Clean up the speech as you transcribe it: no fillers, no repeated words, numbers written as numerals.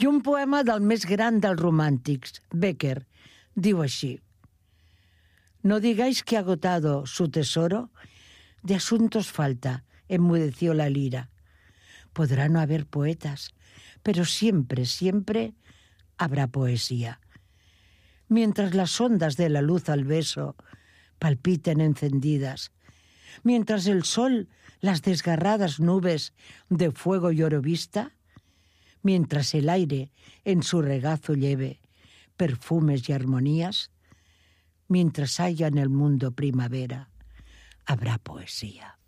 I un poema del més gran dels romàntics, Bécquer, diu així: no digáis que agotado su tesoro, de asuntos falta, enmudeció la lira. Podrá no haber poetas, pero siempre, siempre habrá poesía. Mientras las ondas de la luz al beso palpiten encendidas, mientras el sol las desgarradas nubes de fuego y oro vista, mientras el aire en su regazo lleve perfumes y armonías, mientras haya en el mundo primavera, habrá poesía.